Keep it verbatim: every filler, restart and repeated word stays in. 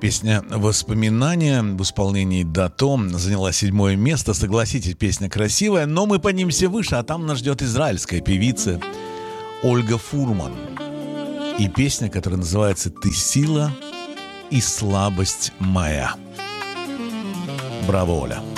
Песня «Воспоминания» в исполнении Дато заняла седьмое место. Согласитесь, песня красивая, но мы поднимемся выше, а там нас ждет израильская певица Ольга Фурман. И песня, которая называется «Ты сила и слабость моя». Браво, Оля!